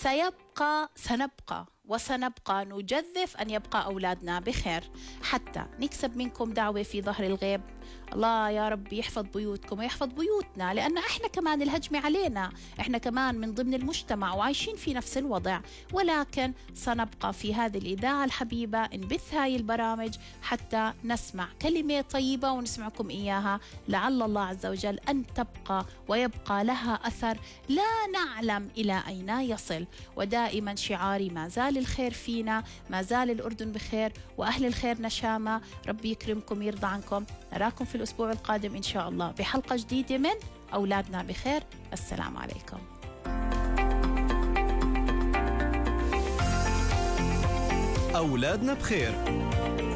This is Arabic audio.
سنبقى وسنبقى نجذف أن يبقى أولادنا بخير، حتى نكسب منكم دعوة في ظهر الغيب. الله يا رب يحفظ بيوتكم ويحفظ بيوتنا، لأن إحنا كمان الهجمة علينا، إحنا كمان من ضمن المجتمع وعايشين في نفس الوضع، ولكن سنبقى في هذه الإذاعة الحبيبة نبث هاي البرامج حتى نسمع كلمة طيبة ونسمعكم إياها، لعل الله عز وجل أن تبقى ويبقى لها أثر لا نعلم إلى أين يصل. ودائما شعاري ما زال الخير فينا، ما زال الأردن بخير، وأهل الخير نشامة. ربي يكرمكم يرضى عنكم. نراكم في الأسبوع القادم إن شاء الله بحلقة جديدة من أولادنا بخير. السلام عليكم. أولادنا بخير